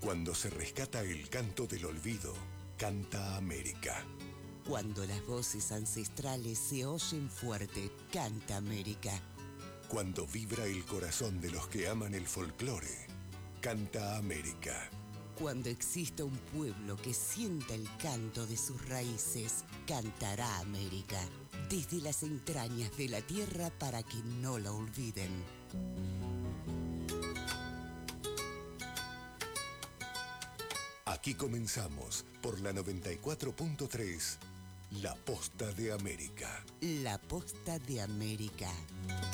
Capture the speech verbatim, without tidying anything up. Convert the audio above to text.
Cuando se rescata el canto del olvido, canta América. Cuando las voces ancestrales se oyen fuerte, canta América. Cuando vibra el corazón de los que aman el folclore, canta América. Cuando exista un pueblo que sienta el canto de sus raíces, cantará América. Desde las entrañas de la tierra para que no la olviden. Aquí comenzamos por la noventa y cuatro punto tres, La Posta de América. La Posta de América.